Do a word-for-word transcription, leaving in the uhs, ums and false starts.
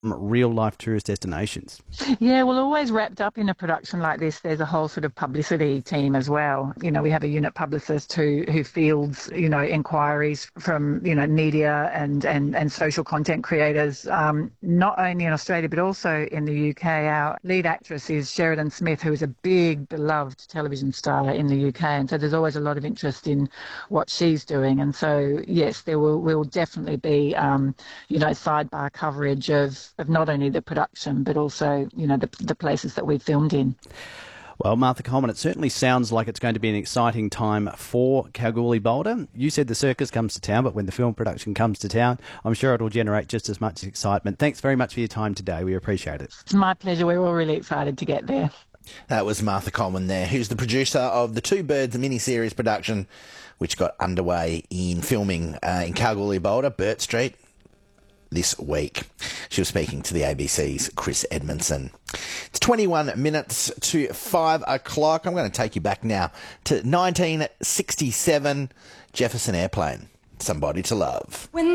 real-life tourist destinations. Yeah, well, always wrapped up in a production like this, there's a whole sort of publicity team as well. You know, we have a unit publicist who who fields, you know, inquiries from, you know, media and and and social content creators, um, not only in Australia but also in the U K. Our lead actress is Sheridan Smith, who is a big beloved television star in the U K, and so there's always a lot of interest in what she's doing. And so, yes, there will will definitely be, um, you know, sidebar coverage of of not only the production but also, you know, the, the places that we filmed in. Well, Martha Coleman, it certainly sounds like it's going to be an exciting time for Kalgoorlie Boulder. You said the circus comes to town, but when the film production comes to town, I'm sure it'll generate just as much excitement. Thanks very much for your time today. We appreciate it. It's my pleasure. We're all really excited to get there. That was Martha Coleman there, who's the producer of the Two Birds miniseries production, which got underway in filming uh, in Kalgoorlie Boulder, Burt Street, this week. She was speaking to the A B C's Chris Edmondson. It's twenty-one minutes to five o'clock. I'm going to take you back now to nineteen sixty-seven, Jefferson Airplane, Somebody to Love. When